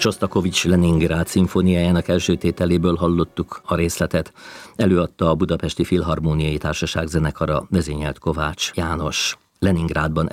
Sostakovics Leningrád szimfóniájának első tételéből hallottuk a részletet. Előadta a Budapesti Filharmóniai Társaság zenekara, vezényelt Kovács János. Leningrádban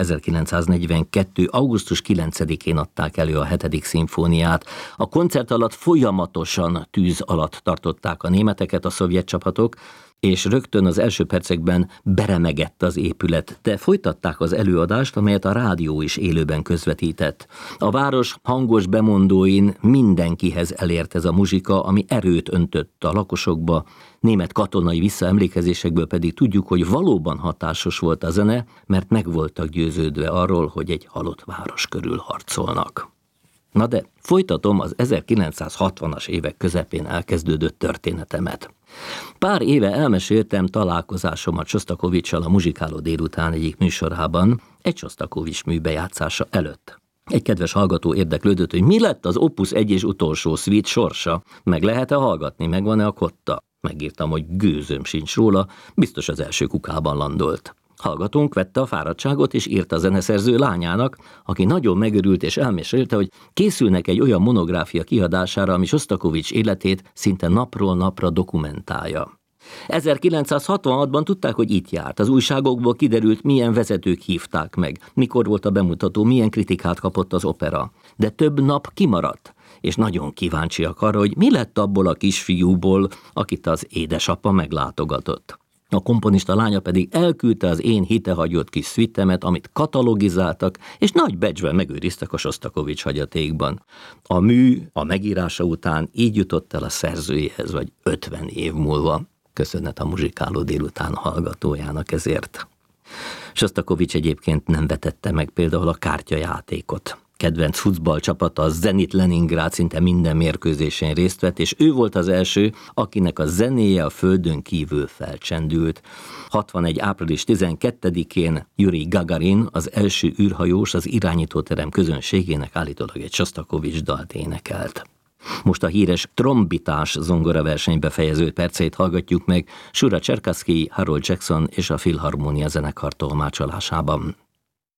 1942. augusztus 9-én adták elő a 7. szimfóniát. A koncert alatt folyamatosan tűz alatt tartották a németeket a szovjet csapatok, és rögtön az első percekben beremegett az épület, de folytatták az előadást, amelyet a rádió is élőben közvetített. A város hangos bemondóin mindenkihez elért ez a muzsika, ami erőt öntött a lakosokba. Német katonai visszaemlékezésekből pedig tudjuk, hogy valóban hatásos volt a zene, mert meg voltak győződve arról, hogy egy halott város körül harcolnak. Na de folytatom az 1960-as évek közepén elkezdődött történetemet. Pár éve elmeséltem találkozásomat Sostakovics-sal a Muzsikáló délután egyik műsorában, egy Sostakovics mű bejátszása előtt. Egy kedves hallgató érdeklődött, hogy mi lett az Opus 1 és utolsó szvít sorsa, meg lehet-e hallgatni, megvan-e a kotta? Megírtam, hogy gőzöm sincs róla, biztos az első kukában landolt. Hallgatónk vette a fáradtságot és írta a zeneszerző lányának, aki nagyon megörült és elmesélte, hogy készülnek egy olyan monográfia kiadására, ami Sostakovics életét szinte napról napra dokumentálja. 1966-ban tudták, hogy itt járt. Az újságokból kiderült, milyen vezetők hívták meg, mikor volt a bemutató, milyen kritikát kapott az opera. De több nap kimaradt, és nagyon kíváncsiak arra, hogy mi lett abból a kisfiúból, akit az édesapa meglátogatott. A komponista lánya pedig elküldte az én hitehagyott kis szvittemet, amit katalogizáltak, és nagy becsben megőriztek a Sostakovics hagyatékban. A mű a megírása után így jutott el a szerzőjéhez, vagy 50 év múlva. Köszönet a Muzsikáló délután hallgatójának ezért. Sostakovics egyébként nem vetette meg például a kártyajátékot. Kedvenc futballcsapata, a Zenit Leningrád szinte minden mérkőzésen részt vett, és ő volt az első, akinek a zenéje a földön kívül felcsendült. 61. április 12-én Jurij Gagarin, az első űrhajós, az irányítóterem közönségének állítólag egy Sostakovics dalt énekelt. Most a híres trombitás zongoraversenybe fejező perceit hallgatjuk meg Shura Cserkasszky, Harold Jackson és a Filharmónia zenekar tolmácsolásában.